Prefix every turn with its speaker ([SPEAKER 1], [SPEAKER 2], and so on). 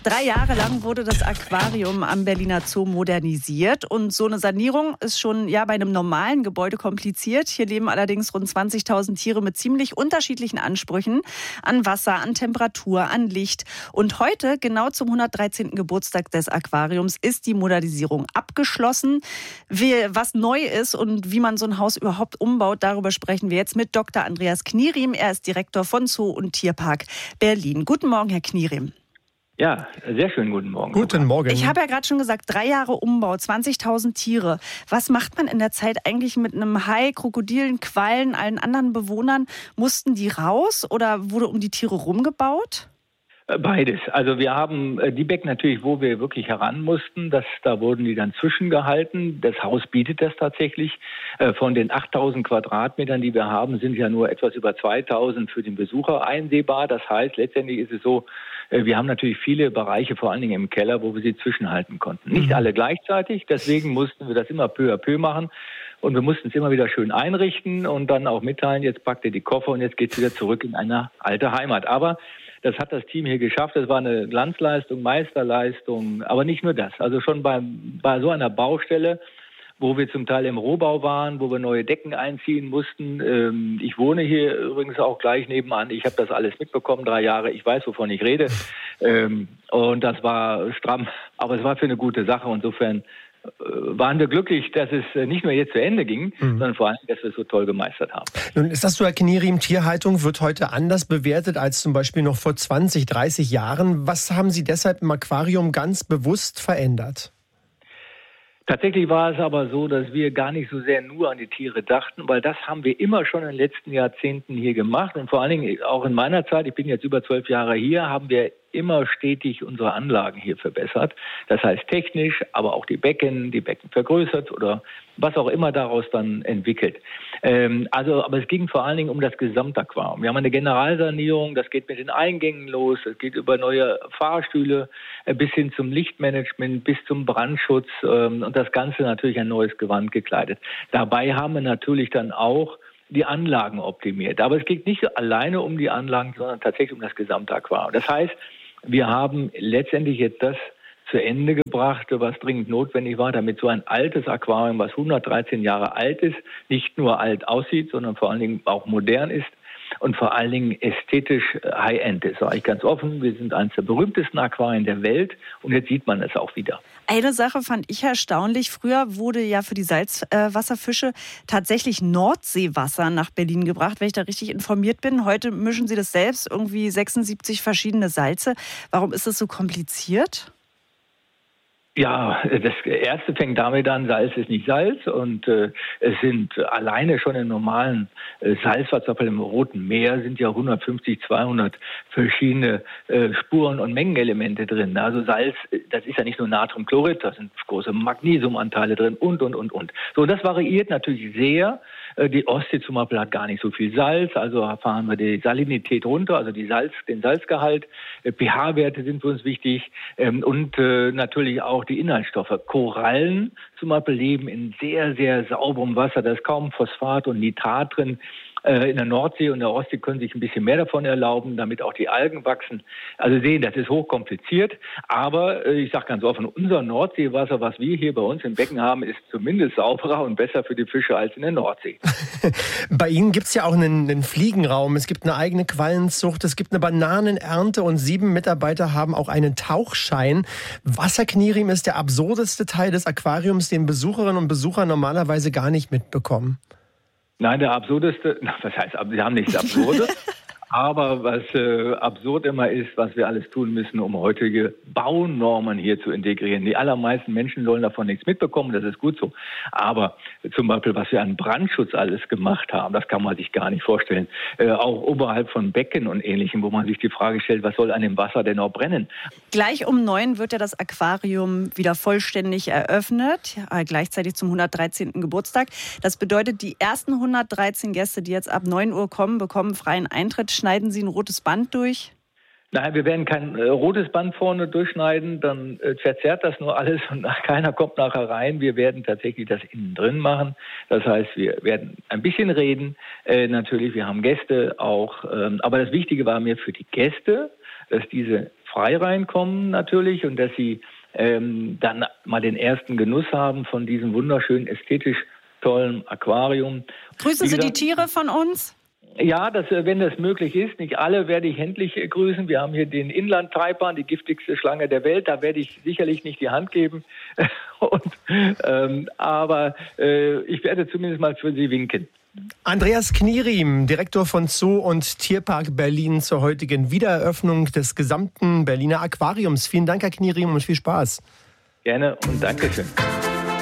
[SPEAKER 1] 3 Jahre lang wurde das Aquarium am Berliner Zoo modernisiert. Und so eine Sanierung ist schon bei einem normalen Gebäude kompliziert. Hier leben allerdings rund 20.000 Tiere mit ziemlich unterschiedlichen Ansprüchen an Wasser, an Temperatur, an Licht. Und heute, genau zum 113. Geburtstag des Aquariums, ist die Modernisierung abgeschlossen. Was neu ist und wie man so ein Haus überhaupt umbaut, darüber sprechen wir jetzt mit Dr. Andreas Knierim. Er ist Direktor von Zoo und Tierpark Berlin. Guten Morgen, Herr Knierim.
[SPEAKER 2] Ja, sehr schönen guten Morgen.
[SPEAKER 3] Guten Morgen.
[SPEAKER 1] Ich habe ja gerade schon gesagt, 3 Jahre Umbau, 20.000 Tiere. Was macht man in der Zeit eigentlich mit einem Hai, Krokodilen, Quallen, allen anderen Bewohnern? Mussten die raus oder wurde um die Tiere rumgebaut?
[SPEAKER 2] Beides. Also wir haben die Becken natürlich, wo wir wirklich heran mussten, da wurden die dann zwischengehalten. Das Haus bietet das tatsächlich. Von den 8.000 Quadratmetern, die wir haben, sind ja nur etwas über 2.000 für den Besucher einsehbar. Das heißt, letztendlich ist es so, wir haben natürlich viele Bereiche, vor allen Dingen im Keller, wo wir sie zwischenhalten konnten. Nicht alle gleichzeitig, deswegen mussten wir das immer peu à peu machen. Und wir mussten es immer wieder schön einrichten und dann auch mitteilen, jetzt packt ihr die Koffer und jetzt geht's wieder zurück in eine alte Heimat. Aber das hat das Team hier geschafft. Das war eine Glanzleistung, Meisterleistung, aber nicht nur das. Also schon bei so einer Baustelle, wo wir zum Teil im Rohbau waren, wo wir neue Decken einziehen mussten. Ich wohne hier übrigens auch gleich nebenan. Ich habe das alles mitbekommen, 3 Jahre. Ich weiß, wovon ich rede. Und das war stramm, aber es war für eine gute Sache. Insofern waren wir glücklich, dass es nicht nur jetzt zu Ende ging, sondern vor allem, dass wir es so toll gemeistert haben.
[SPEAKER 3] Nun ist das so, Herr Knierim, Tierhaltung wird heute anders bewertet als zum Beispiel noch vor 20, 30 Jahren. Was haben Sie deshalb im Aquarium ganz bewusst verändert?
[SPEAKER 2] Tatsächlich war es aber so, dass wir gar nicht so sehr nur an die Tiere dachten, weil das haben wir immer schon in den letzten Jahrzehnten hier gemacht. Und vor allen Dingen auch in meiner Zeit, ich bin jetzt über 12 Jahre hier, haben wir immer stetig unsere Anlagen hier verbessert. Das heißt technisch, aber auch die Becken vergrößert oder was auch immer daraus dann entwickelt. Aber es ging vor allen Dingen um das Gesamtaquarium. Wir haben eine Generalsanierung, das geht mit den Eingängen los, es geht über neue Fahrstühle bis hin zum Lichtmanagement, bis zum Brandschutz und das Ganze natürlich ein neues Gewand gekleidet. Dabei haben wir natürlich dann auch die Anlagen optimiert. Aber es geht nicht alleine um die Anlagen, sondern tatsächlich um das gesamte Aquarium. Das heißt, wir haben letztendlich jetzt das zu Ende gebracht, was dringend notwendig war, damit so ein altes Aquarium, was 113 Jahre alt ist, nicht nur alt aussieht, sondern vor allen Dingen auch modern ist und vor allen Dingen ästhetisch High-End ist. Sage ich ganz offen, wir sind eines der berühmtesten Aquarien der Welt und jetzt sieht man es auch wieder.
[SPEAKER 1] Eine Sache fand ich erstaunlich. Früher wurde ja für die Salzwasserfische tatsächlich Nordseewasser nach Berlin gebracht, wenn ich da richtig informiert bin. Heute mischen Sie das selbst, irgendwie 76 verschiedene Salze. Warum ist das so kompliziert?
[SPEAKER 2] Ja, das Erste fängt damit an, Salz ist nicht Salz und es sind alleine schon im normalen Salzwasser, im Roten Meer sind ja 150, 200 verschiedene Spuren und Mengenelemente drin. Also Salz, das ist ja nicht nur Natriumchlorid, da sind große Magnesiumanteile drin und. So, das variiert natürlich sehr. Die Ostsee zum Beispiel hat gar nicht so viel Salz, also fahren wir die Salinität runter, also den Salzgehalt. pH-Werte sind für uns wichtig und natürlich auch die Inhaltsstoffe. Korallen zum Beispiel leben in sehr, sehr sauberem Wasser, da ist kaum Phosphat und Nitrat drin. In der Nordsee und der Ostsee können sich ein bisschen mehr davon erlauben, damit auch die Algen wachsen. Also sehen, das ist hochkompliziert, aber ich sage ganz offen, unser Nordseewasser, was wir hier bei uns im Becken haben, ist zumindest sauberer und besser für die Fische als in der Nordsee.
[SPEAKER 3] Bei Ihnen gibt es ja auch einen Fliegenraum, es gibt eine eigene Quallenzucht, es gibt eine Bananenernte und 7 Mitarbeiter haben auch einen Tauchschein. Wasserknierim ist der absurdeste Teil des Aquariums, den Besucherinnen und Besucher normalerweise gar nicht mitbekommen.
[SPEAKER 2] Nein, der absurdeste, was heißt, wir haben nichts Absurdes, aber was absurd immer ist, was wir alles tun müssen, um heutige Baunormen hier zu integrieren. Die allermeisten Menschen sollen davon nichts mitbekommen, das ist gut so. Aber zum Beispiel, was wir an Brandschutz alles gemacht haben, das kann man sich gar nicht vorstellen. Auch oberhalb von Becken und Ähnlichem, wo man sich die Frage stellt, was soll an dem Wasser denn noch brennen?
[SPEAKER 1] Gleich um 9 wird ja das Aquarium wieder vollständig eröffnet, gleichzeitig zum 113. Geburtstag. Das bedeutet, die ersten 113 Gäste, die jetzt ab 9 Uhr kommen, bekommen freien Eintritt. Schneiden Sie ein rotes Band durch?
[SPEAKER 2] Nein, wir werden kein rotes Band vorne durchschneiden, dann verzerrt das nur alles und keiner kommt nachher rein. Wir werden tatsächlich das innen drin machen. Das heißt, wir werden ein bisschen reden. Natürlich, wir haben Gäste auch. Aber das Wichtige war mir für die Gäste, dass diese frei reinkommen natürlich und dass sie dann mal den ersten Genuss haben von diesem wunderschönen, ästhetisch tollen Aquarium.
[SPEAKER 1] Grüßen Sie die Tiere von uns?
[SPEAKER 2] Ja, wenn das möglich ist. Nicht alle werde ich händlich grüßen. Wir haben hier den Inlandtaipan, die giftigste Schlange der Welt. Da werde ich sicherlich nicht die Hand geben. Aber ich werde zumindest mal für Sie winken.
[SPEAKER 3] Andreas Knieriem, Direktor von Zoo und Tierpark Berlin, zur heutigen Wiedereröffnung des gesamten Berliner Aquariums. Vielen Dank, Herr Knieriem, und viel Spaß.
[SPEAKER 2] Gerne und Dankeschön.